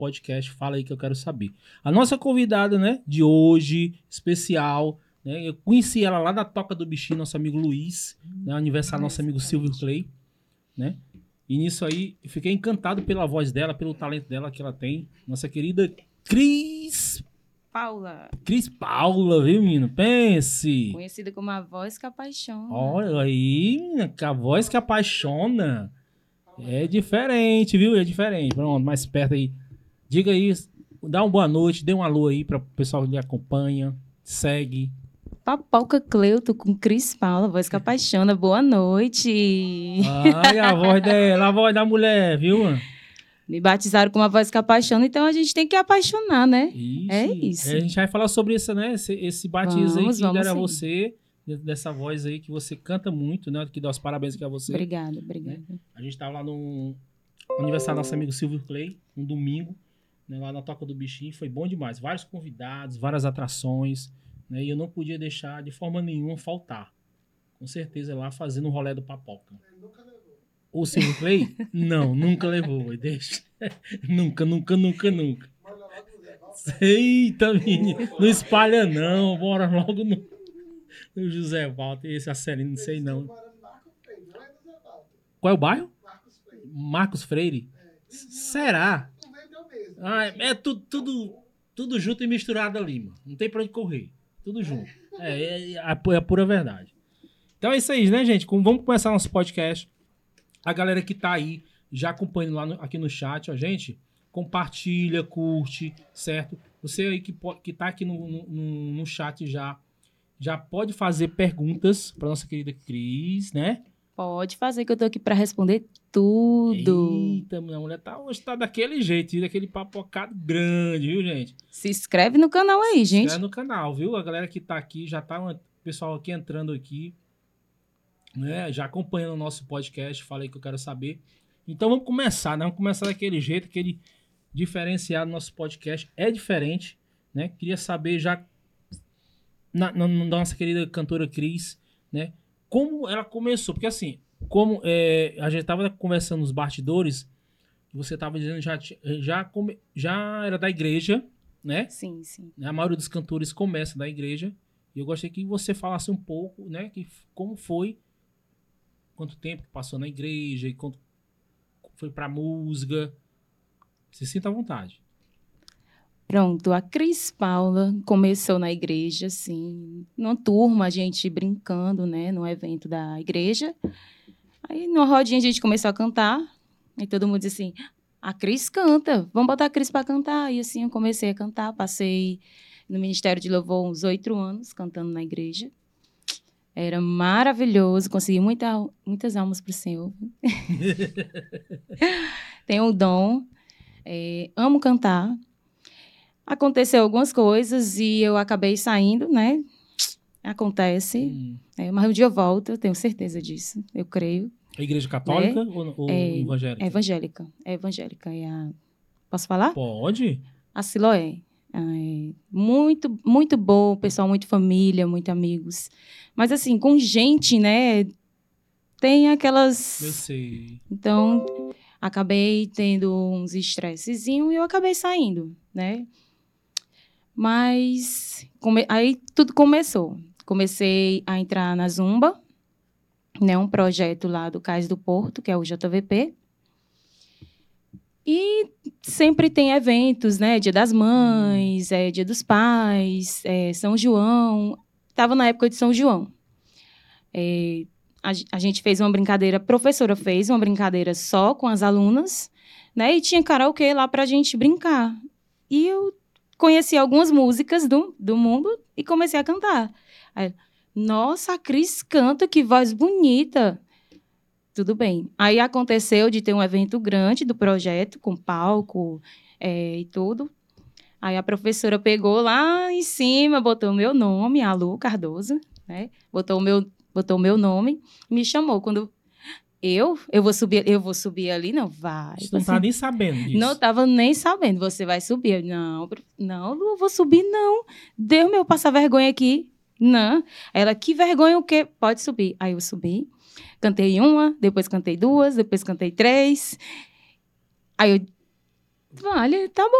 podcast Fala Aí Que Eu Quero Saber. A nossa convidada, né, de hoje, especial, né, eu conheci ela lá da Toca do Bichinho, nosso amigo Luiz, né, aniversário do nosso amigo Silvio Clay, né? E nisso aí, eu fiquei encantado pela voz dela, pelo talento dela que ela tem. Nossa querida Cris Paula, viu, menino? Pense. Conhecida como a voz que apaixona. Olha aí, menina, que a voz que apaixona. É diferente, viu? É diferente. Pronto, mais perto aí. Diga aí, dá uma boa noite, dê um alô aí para o pessoal que lhe acompanha, segue. Papoca Cleuto com Cris Paula, voz que apaixona. Boa noite. Ai, a voz dela, a voz da mulher, viu? Me batizaram com a voz que apaixona, então a gente tem que apaixonar, né? Isso. É isso. A gente vai falar sobre isso, né? Esse batismo aí que deram a sim. você, dessa voz aí que você canta muito, né? Que dá os parabéns aqui a você. Obrigada. Né? A gente tava lá no aniversário do nosso amigo Silvio Clay, um domingo, né, lá na Toca do Bichinho, foi bom demais. Vários convidados, várias atrações, né? E eu não podia deixar de forma nenhuma faltar. Com certeza lá fazendo o rolê do Papoca. Nunca levou. O Silvio Clay? Não, nunca levou. Deixa. Nunca. Mas lá do Zé Walter. Eita, menino. Não espalha não. Bora logo no José Walter. Esse Acelino, não sei não. Qual é o bairro? Marcos Freire. Será? Ah, é tudo junto e misturado ali, mano. Não tem pra onde correr. Tudo junto. É a pura verdade. Então é isso aí, né, gente? Vamos começar nosso podcast. A galera que tá aí, já acompanhando lá aqui no chat, ó, gente, compartilha, curte, certo? Você aí que tá aqui no chat já pode fazer perguntas pra nossa querida Cris, né? Pode fazer, que eu tô aqui pra responder tudo. Eita, minha mulher hoje tá daquele jeito, daquele papocado grande, viu, gente? Se inscreve no canal aí, gente. Se inscreve no canal, viu? A galera que tá aqui, já tá o pessoal aqui entrando aqui, né? Já acompanhando o nosso podcast, Falei Que Eu Quero Saber. Então vamos começar, né? Vamos começar daquele jeito, aquele diferenciado. Nosso podcast é diferente, né? Queria saber já na nossa querida cantora Cris, né? Como ela começou, porque assim, como a gente tava conversando nos bastidores, você tava dizendo já era da igreja, né? Sim. A maioria dos cantores começa da igreja. E eu gostaria que você falasse um pouco, né? Como foi, quanto tempo que passou na igreja e quanto foi pra música. Se sinta à vontade. Pronto, a Cris Paula começou na igreja, assim, numa turma, a gente brincando, né, no evento da igreja. Aí, numa rodinha, a gente começou a cantar, e todo mundo disse assim, a Cris canta, vamos botar a Cris para cantar. E assim, eu comecei a cantar, passei no Ministério de Louvor uns 8 anos, cantando na igreja. Era maravilhoso, consegui muitas almas para o Senhor. Tenho o dom, amo cantar. Aconteceu algumas coisas e eu acabei saindo, né? Acontece. Mas um dia eu volto, eu tenho certeza disso. Eu creio. A igreja católica ou evangélica? É evangélica. Posso falar? Pode. A Siloé. Muito, muito bom, pessoal, muito família, muito amigos. Mas, assim, com gente, né? Tem aquelas... Eu sei. Então, acabei tendo uns estressezinhos e eu acabei saindo, né? Mas aí tudo começou. Comecei a entrar na Zumba, né, um projeto lá do Cais do Porto, que é o JVP. E sempre tem eventos, né? Dia das Mães, Dia dos Pais, São João. Estava na época de São João. A gente fez uma brincadeira, a professora fez uma brincadeira só com as alunas, né? E tinha karaokê lá para a gente brincar. E eu conheci algumas músicas do mundo e comecei a cantar. Aí, nossa, a Cris canta, que voz bonita. Tudo bem. Aí aconteceu de ter um evento grande do projeto, com palco e tudo. Aí a professora pegou lá em cima, botou o meu nome, Alu Cardoso, né? Botou o meu nome, me chamou. Quando eu vou subir ali, não vai. Você não estava nem sabendo disso. Não estava nem sabendo. Você vai subir. Não, Lu, eu vou subir, não. Deus meu, passar vergonha aqui. Não. Ela, que vergonha o quê? Pode subir. Aí eu subi, cantei uma, depois cantei duas, depois cantei 3. Aí eu, Vale, tá bom.